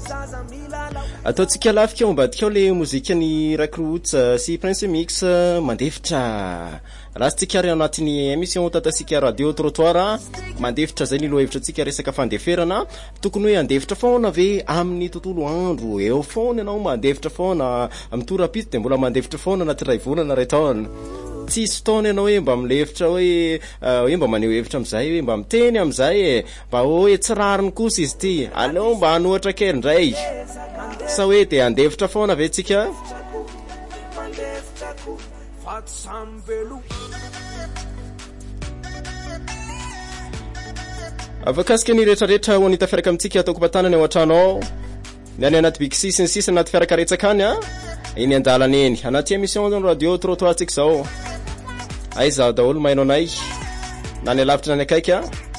ataotsika lafika ambadika le mozikany Rakrots sy Prince Mix mandefitra rasitsika ary anatin'ny émission tatasika radio trottoir mandefitra zay ny lohevitra tsika resaka fandeferana tokony hoe andefitra foana ve amin'ny tontolo andro eo foana ianao mandefitra foana mitorapito de mbola mandefitra foana anaty ray volana ray taona tsisy fotoana ianao hoe mba milefitra hoe mba maneho hevitra am'izay hoe mba miteny am'izay mba hoe tsy rariny kosa izy ty aleo mba hanohatra kely ndray sa hoe de andefitra foana ve tsika avakasika ny rehetrarehetra ho anita fiaraka amintsika ataoko mpatanany ao an-trano ny any anaty Big 6 ny 6 anaty fiarakaretsaka any iny andalana eny anaty émission radio trottoir tsika zao aiza daholo mainao anay na ny alavitra ny akaika